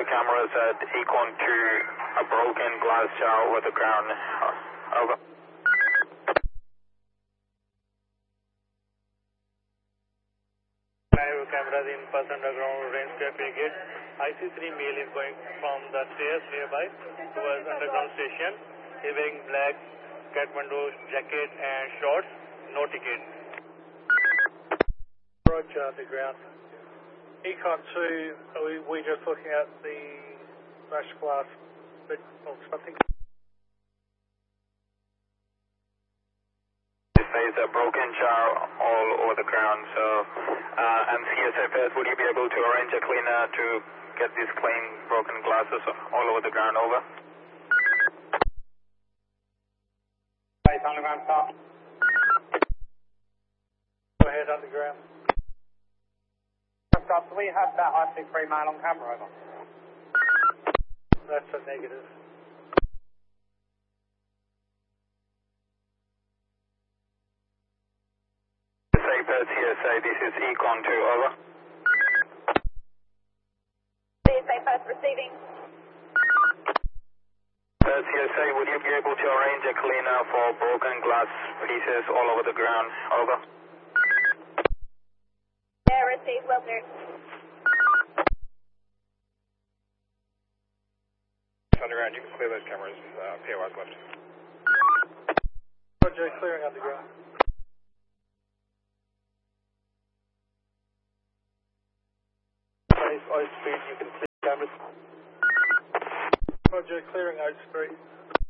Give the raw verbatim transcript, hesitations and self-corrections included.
the cameras at Econ two, a broken glass jar over the ground. Over. Live cameras in Perth Underground Range Traffic Gate. I C three male is going from the stairs nearby towards underground station. He wearing black Kathmandu jacket and shorts, no ticket. Roger, underground. Econ two, are we, we just looking at the crash glass, but oh, something. There's a broken jar all over the ground, so uh, and C S F S, would you be able to arrange a cleaner to get these clean broken glasses all over the ground? Over. Base underground stop. Go ahead, underground. Stop. Do we have that I C three male on camera? Over. That's a negative. Perth C S A, this is Econ two, over. C S A Perth receiving. Perth C S A, would you be able to arrange a cleaner for broken glass pieces all over the ground? Over. Yeah, received, will do. Underground, you can clear those cameras, uh, P O I's left. Roger, clearing underground. Oak Street, you can clear cameras. Roger, clearing Oak Street.